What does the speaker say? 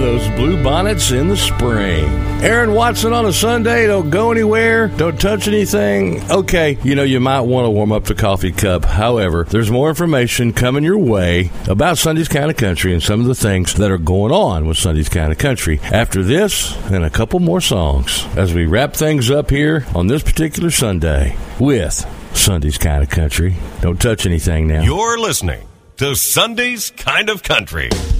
those blue bonnets in the spring. Aaron Watson on a Sunday, don't go anywhere, don't touch anything. Okay, you might want to warm up the coffee cup. However, there's more information coming your way about Sunday's Kind of Country and some of the things that are going on with Sunday's Kind of Country after this and a couple more songs as we wrap things up here on this particular Sunday with Sunday's Kind of Country. Don't touch anything now. You're listening to Sunday's Kind of Country.